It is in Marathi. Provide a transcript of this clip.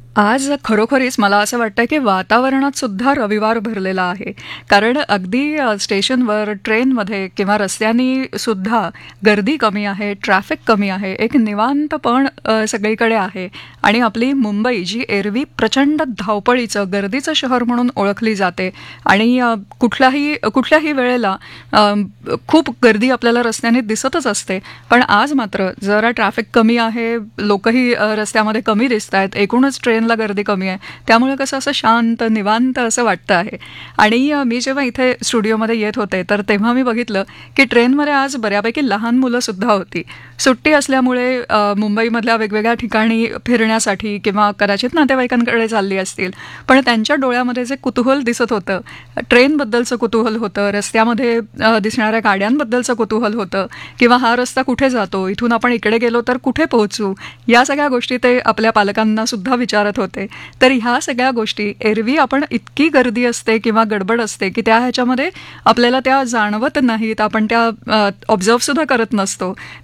आज खरोखरीच मला असं वाटतं की वातावरणात सुद्धा रविवार भरलेला आहे. कारण अगदी स्टेशनवर, ट्रेनमध्ये किंवा रस्त्यांनी सुद्धा गर्दी कमी आहे, ट्रॅफिक कमी आहे, एक निवांतपण सगळीकडे आहे. आणि आपली मुंबई जी एरवी प्रचंड धावपळीचं, गर्दीचं शहर म्हणून ओळखली जाते आणि कुठल्याही वेळेला खूप गर्दी आपल्याला रस्त्याने दिसतच असते. पण आज मात्र जरा ट्रॅफिक कमी आहे, लोकही रस्त्यामध्ये कमी दिसतायत, एकूणच ट्रेनला गर्दी कमी आहे. त्यामुळे कसं असं शांत, निवांत असं वाटतं आहे. आणि मी जेव्हा इथे स्टुडिओमध्ये येत होते, तर तेव्हा मी बघितलं की ट्रेनमध्ये आज बऱ्यापैकी लहान मुलं सुद्धा होती. सुट्टी असल्यामुळे मुंबईमधल्या वेगवेगळ्या ठिकाणी फिरण्यासाठी किंवा कदाचित नातेवाईकांकडे चालली असतील. पण त्यांच्या डोळ्यामध्ये जे कुतूहल दिसत होतं, ट्रेनबद्दलचं कुतूहल होतं, रस्त्यामध्ये दिसणाऱ्या गाड्यांबद्दलचं कुतूहल होतं किंवा हा रस्ता कुठे जातो, इथून आपण इकडे गेलो तर कुठे पोहोचू, या सगळ्या गोष्टी ते आपल्या पालकांना सुद्धा विचारत होते. तर ह्या सगळ्या गोष्टी एरवी आपण इतकी गर्दी असते किंवा गडबड असते की ह्याच्यामध्ये आपल्याला त्या जाणवत नाहीत, आपण त्या ऑब्झर्व्ह सुद्धा करत नसतो.